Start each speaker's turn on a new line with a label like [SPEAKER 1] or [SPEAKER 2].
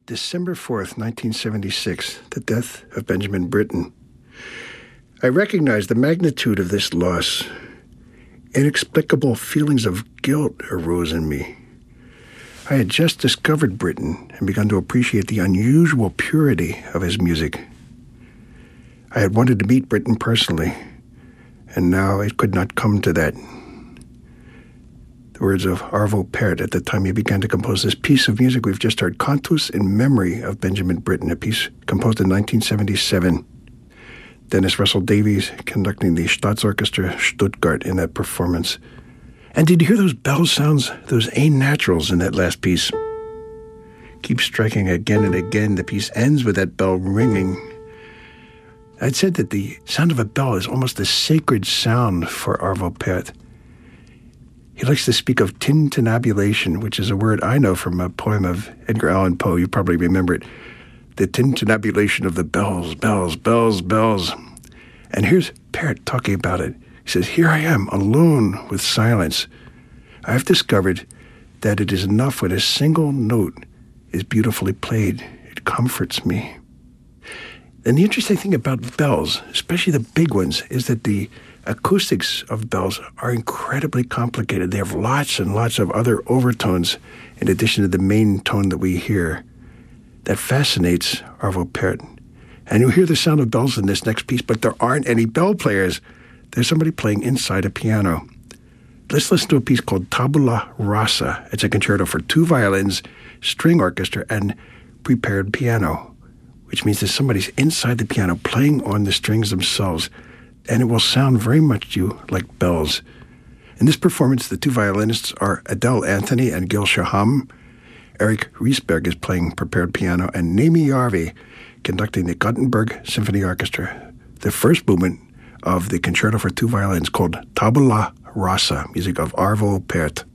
[SPEAKER 1] December 4th, 1976, the death of Benjamin Britten. I recognized the magnitude of this loss. Inexplicable feelings of guilt arose in me. I had just discovered Britten and begun to appreciate the unusual purity of his music. I had wanted to meet Britten personally, and now it could not come to that. The words of Arvo Pärt at the time he began to compose this piece of music we've just heard, Cantus in Memory of Benjamin Britten, a piece composed in 1977. Dennis Russell Davies conducting the Staatsorchester Stuttgart in that performance. And did you hear those bell sounds, those A naturals in that last piece? Keep striking again and again. The piece ends with that bell ringing. I'd said that the sound of a bell is almost a sacred sound for Arvo Pärt. He likes to speak of tintinnabulation, which is a word I know from a poem of Edgar Allan Poe. You probably remember it. The tintinnabulation of the bells, bells, bells, bells. And here's Pärt talking about it. He says, "Here I am, alone with silence. I have discovered that it is enough when a single note is beautifully played. It comforts me." And the interesting thing about bells, especially the big ones, is that the acoustics of bells are incredibly complicated. They have lots and lots of other overtones in addition to the main tone that we hear. That fascinates Arvo Pärt. And you hear the sound of bells in this next piece, but there aren't any bell players. There's somebody playing inside a piano. Let's listen to a piece called Tabula Rasa. It's a concerto for 2 violins, string orchestra, and prepared piano, which means that somebody's inside the piano playing on the strings themselves, and it will sound very much to you like bells. In this performance, the 2 violinists are Adele Anthony and Gil Shaham. Eric Riesberg is playing prepared piano, and Nemi Järvi conducting the Gothenburg Symphony Orchestra. The first movement of the concerto for 2 violins called Tabula Rasa, music of Arvo Pärt.